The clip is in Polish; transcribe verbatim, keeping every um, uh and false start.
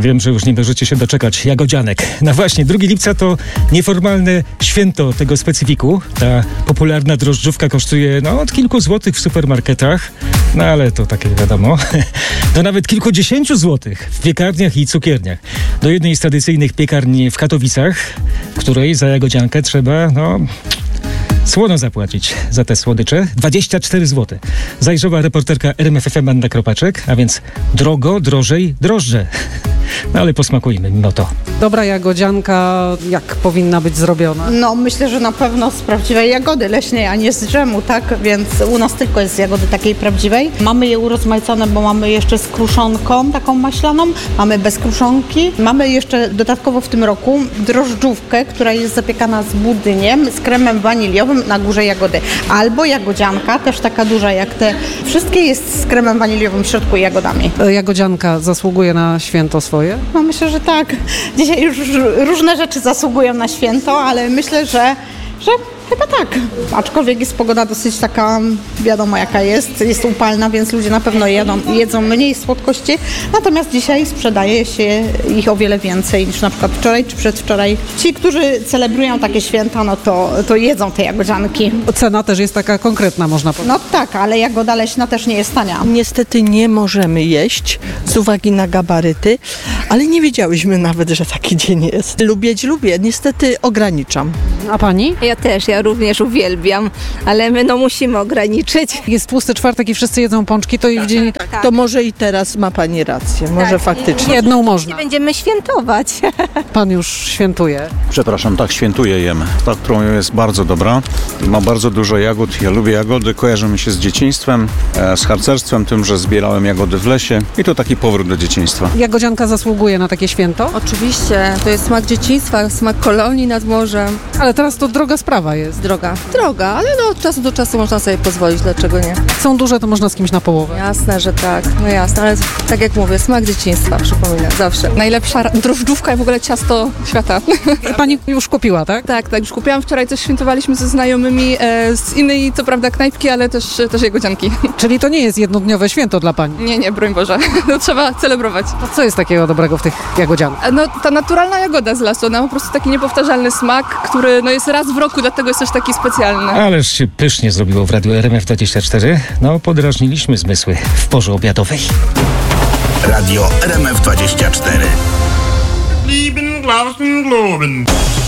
Wiem, że już nie możecie się doczekać jagodzianek. No właśnie, drugiego lipca to nieformalne święto tego specyfiku. Ta popularna drożdżówka kosztuje no, od kilku złotych w supermarketach, no ale to takie wiadomo, do nawet kilkudziesięciu złotych w piekarniach i cukierniach. Do jednej z tradycyjnych piekarni w Katowicach, której za jagodziankę trzeba, no... słono zapłacić za te słodycze. dwadzieścia cztery złote. Zajrzała reporterka R M F F M Anna Kropaczek, a więc drogo, drożej, drożdże. No ale posmakujmy mimo to. Dobra jagodzianka, jak powinna być zrobiona? No myślę, że na pewno z prawdziwej jagody leśnej, a nie z dżemu, tak? Więc u nas tylko jest z jagody takiej prawdziwej. Mamy je urozmaicone, bo mamy jeszcze z kruszonką taką maślaną, mamy bez kruszonki. Mamy jeszcze dodatkowo w tym roku drożdżówkę, która jest zapiekana z budyniem, z kremem waniliowym na górze jagody. Albo jagodzianka, też taka duża jak te. Wszystkie jest z kremem waniliowym w środku i jagodami. Jagodzianka zasługuje na święto swoje? No myślę, że tak. Dzisiaj już różne rzeczy zasługują na święto, ale myślę, że, że chyba tak. Aczkolwiek jest pogoda dosyć taka, wiadomo jaka jest, jest upalna, więc ludzie na pewno jedzą, jedzą mniej słodkości. Natomiast dzisiaj sprzedaje się ich o wiele więcej niż na przykład wczoraj czy przedwczoraj. Ci, którzy celebrują takie święta, no to, to jedzą te jagodzianki. Cena też jest taka konkretna, można powiedzieć. No tak, ale jagoda leśna też nie jest tania. Niestety nie możemy jeść z uwagi na gabaryty, ale nie wiedziałyśmy nawet, że taki dzień jest. Lubię, lubię, niestety ograniczam. A pani? Ja też, ja również uwielbiam, ale my no musimy ograniczyć. Jest tłusty czwartek i wszyscy jedzą pączki, to i w dzień... Tak. To może i teraz ma pani rację, może Tak. faktycznie. Jedną można. Będziemy świętować. Pan już świętuje. Przepraszam, tak, świętuję, jem. Ta, którą jem, jest bardzo dobra. Ma bardzo dużo jagód. Ja lubię jagody, kojarzą mi się z dzieciństwem, e, z harcerstwem, tym, że zbierałem jagody w lesie i to taki powrót do dzieciństwa. Jagodzianka zasługuje na takie święto, Oczywiście, to jest smak dzieciństwa, smak kolonii nad morzem. ale teraz to droga sprawa jest. Droga, droga, ale no od czasu do czasu można sobie pozwolić, dlaczego nie? Jak są duże, to można z kimś na połowę. Jasne, że tak, no jasne, ale tak jak mówię, smak dzieciństwa, przypominam, zawsze. Najlepsza drożdżówka i w ogóle ciasto świata. Pani już kupiła, tak? Tak, tak, już kupiłam wczoraj, coś świętowaliśmy ze znajomymi e, z innej, co prawda, knajpki, ale też, też jagodzianki. Czyli to nie jest jednodniowe święto dla pani. Nie, nie, broń Boże, to trzeba celebrować. To co jest takiego dobrego w tych jagodziankach? E, No, ta naturalna jagoda z lasu, ona ma po prostu taki niepowtarzalny smak, który no, jest raz w roku, dlatego jest też taki specjalny. Ależ się pysznie zrobiło w Radiu R M F dwadzieścia cztery. No, podrażniliśmy zmysły w porze obiadowej. Radio R M F dwadzieścia cztery. Lieben, Glauben, Globen.